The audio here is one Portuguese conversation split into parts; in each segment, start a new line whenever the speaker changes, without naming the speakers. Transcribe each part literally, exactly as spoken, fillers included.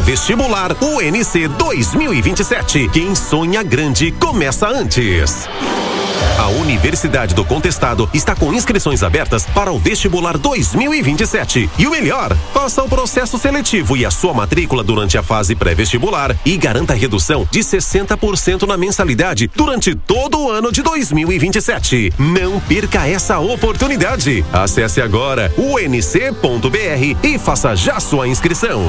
Pré-vestibular U N C dois mil e vinte e sete. Quem sonha grande começa antes. A Universidade do Contestado está com inscrições abertas para o Vestibular dois mil e vinte e sete. E o melhor, faça o processo seletivo e a sua matrícula durante a fase pré-vestibular e garanta redução de sessenta por cento na mensalidade durante todo o ano de dois mil e vinte e sete. Não perca essa oportunidade. Acesse agora u n c ponto b r e faça já sua inscrição.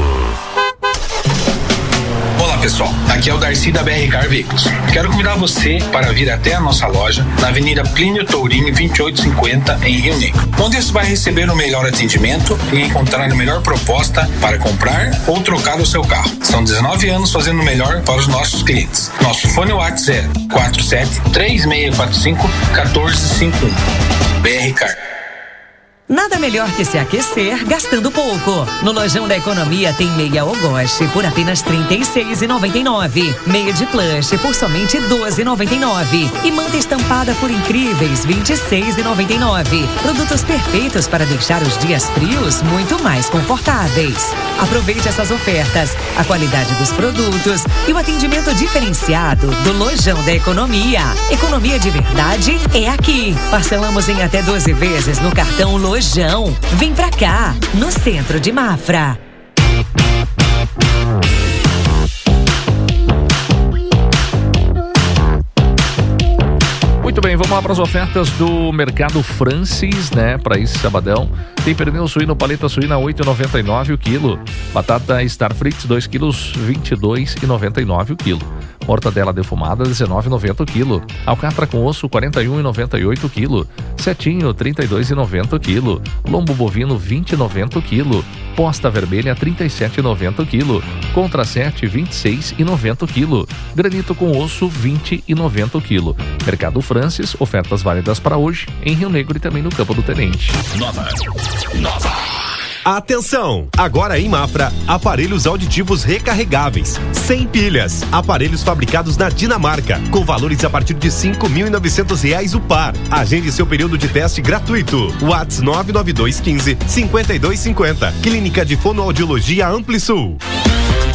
Olá pessoal, aqui é o Darcy da B R Car Veículos. Quero convidar você para vir até a nossa loja na Avenida Plínio Tourinho vinte e oito cinquenta em Rio Negro, onde você vai receber o melhor atendimento e encontrar a melhor proposta para comprar ou trocar o seu carro. São dezenove anos fazendo o melhor para os nossos clientes. Nosso fone WhatsApp é zero quatro sete, três seis quatro cinco, um quatro cinco um. B R Car.
Nada melhor que se aquecer gastando pouco. No Lojão da Economia tem meia Ogoste por apenas trinta e seis reais e noventa e nove centavos. Meia de plush por somente doze reais e noventa e nove centavos. E manta estampada por incríveis vinte e seis reais e noventa e nove centavos. Produtos perfeitos para deixar os dias frios muito mais confortáveis. Aproveite essas ofertas, a qualidade dos produtos e o atendimento diferenciado do Lojão da Economia. Economia de verdade é aqui. Parcelamos em até doze vezes no cartão Lojão. Vem pra cá, no centro de Mafra.
Muito bem, vamos lá para as ofertas do Mercado Francis, né? Para esse sabadão. Tem pernil suíno, paleta suína oito reais e noventa e nove centavos o quilo. Batata Star Fritz dois quilos, vinte e dois reais e noventa e nove centavos o quilo. Mortadela defumada dezenove reais e noventa centavos o quilo. Alcatra com osso quarenta e um reais e noventa e oito centavos o quilo. Setinho trinta e dois reais e noventa centavos o quilo. Lombo bovino vinte reais e noventa centavos o quilo. Posta vermelha trinta e sete reais e noventa centavos o quilo. Contra sete vinte e seis reais e noventa centavos o quilo. Granito com osso vinte reais e noventa centavos o quilo. Mercado Francis, ofertas válidas para hoje em Rio Negro e também no Campo do Tenente.
Nova. Nova. Atenção! Agora em Mafra, aparelhos auditivos recarregáveis, sem pilhas, aparelhos fabricados na Dinamarca, com valores a partir de cinco mil e novecentos reais o par. Agende seu período de teste gratuito. WhatsApp nove nove dois um cinco, cinco dois cinco zero. Clínica de Fonoaudiologia Amplisul.